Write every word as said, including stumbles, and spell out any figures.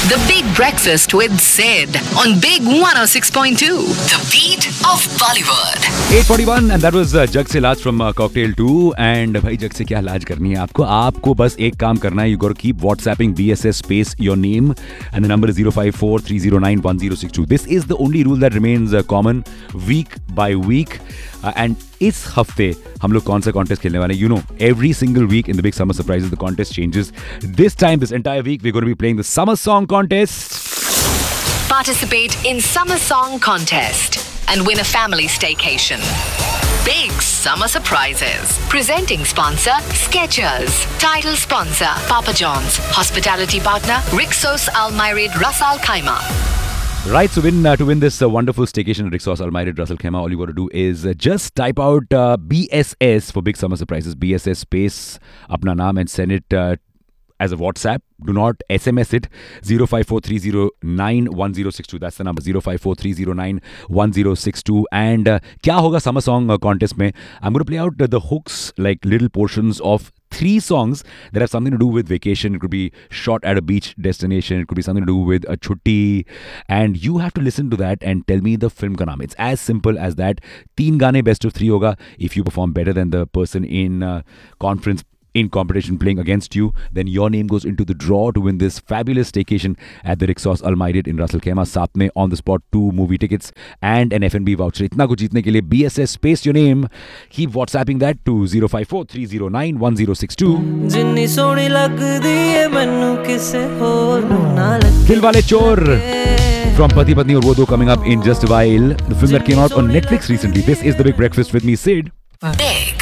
The Big Breakfast with Sid on Big one oh six point two. The beat of Bollywood. eight forty-one and that was uh, जग से लाज from uh, Cocktail two and भाई जग से क्या लाज करनी है आपको आपको बस एक काम करना है. You got to keep WhatsApping B S S space your name and the number is zero five four three zero nine one zero six two. This is the only rule that remains uh, common week by week. Uh, and इस हफ्ते हम लोग कौन सा contest खेलने वाले हैं? You know, every single week in the Big Summer Surprises the contest changes. This time, this entire week, we're going to be playing the Summer Song Contest. Participate in Summer Song Contest and win a family staycation. Big Summer Surprises. Presenting sponsor, Skechers. Title sponsor, Papa John's. Hospitality partner, Rixos Almyrid Ras Al Khaimah. Right, so win, uh, to win this uh, wonderful staycation at Rixos Almyrid Ras Al Khaimah, all you got to do is uh, just type out uh, B S S for Big Summer Surprises, B S S space, apna naam and send it uh, as a WhatsApp. Do not S M S it. zero five four three zero nine one zero six two. That's the number. zero five four three zero nine one zero six two. And uh, kya hoga Summer Song uh, Contest mein? I'm going to play out uh, the hooks, like little portions of three songs that have something to do with vacation. It could be shot at a beach destination. It could be something to do with a chutti. And you have to listen to that and tell me the film ka naam. It's as simple as that. Teen gaane best of three hoga. If you perform better than the person in uh, conference in competition playing against you, then your name goes into the draw to win this fabulous staycation at the Rixos Almyrid in Ras Al Khaimah. Saath mein on the spot two movie tickets and an F and B voucher. Itna kuch jeetne ke liye B S S space your name. Keep WhatsApping that to zero five four three zero nine one zero six two. जिन्नी सोहनी लगदी है मैनू किसे होर ना लगे. Dilwale Chor from Pati Patni aur wo do coming up in just a while. The film that came out on Netflix recently. This is The Big Breakfast with me, Sid. Big